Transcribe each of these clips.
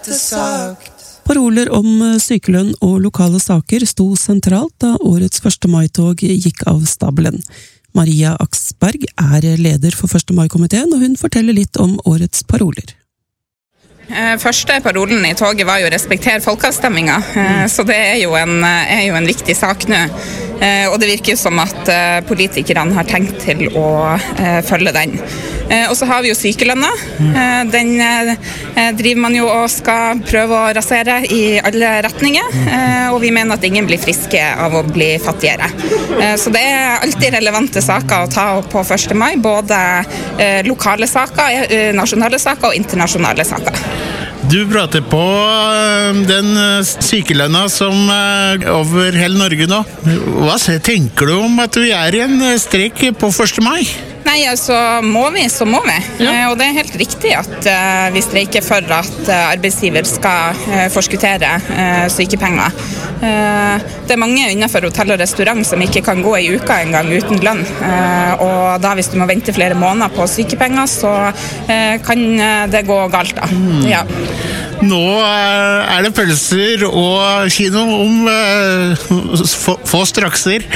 sagt. Paroler om sykelønn og lokale saker sto sentralt da årets 1. mai-tog gikk av stabelen. Maria Aksberg leder for 1. mai-komiteen, og hun forteller litt om årets paroler. Første parolen i toget var jo respekter folkeavstemminga, så det jo en viktig sak nå. Og det virker jo som at politikerne har tenkt til å følge den. Og så har vi jo sykelønna. Den driver man jo og skal prøve å rasere i alle retninger, og vi mener at ingen blir friske av å bli fattigere. Så det alltid relevante saker å ta på 1. mai, både lokale saker, nasjonale saker og internasjonale saker. Du prater på den sykelønna som over hele Norge nå. Hva tenker du om at vi i en streik på 1. mai? Nei, altså må vi, så må vi. Ja. Og det helt riktig at vi streiker for at arbeidsgiver skal forskuttere sykepenger. Det mange innenfor hotell og restaurant som ikke kan gå i uka en gang uten lønn. Og da hvis du må vente flere måneder på sykepenger, så kan det gå galt da. Ja. Nå det pølser og kino om få strakser.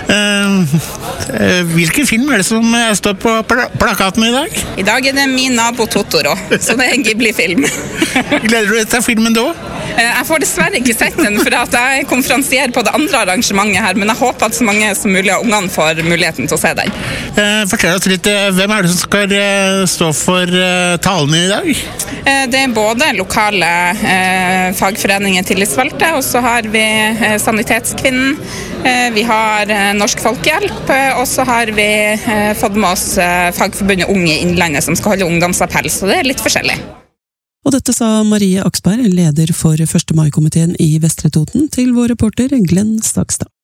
Hvilken film det som står på plakaten i dag? I dag det min nabo Totoro, så det en Ghibli-film. Gleder du deg til filmen da? Jeg får dessverre ikke sett den, for at jeg konferansier på det andre arrangementet her, men jeg håper at så mange som mulig av ungene får muligheten til å se den. Fortell oss litt, hvem det som skal stå for talene i dag? Det både lokale fagforeninger tillitsvalgte, og så har vi Sanitetskvinnen, vi har Norsk Folkehjelp, og så har vi fått med oss Fagforbundet Unge i Innlandet som skal holde ungdomsappell, så det litt forskjellig. Og dette sa Marie Aksberg, leder for 1. mai-komiteen i Vestre Toten, til vår reporter Glenn Stagstad.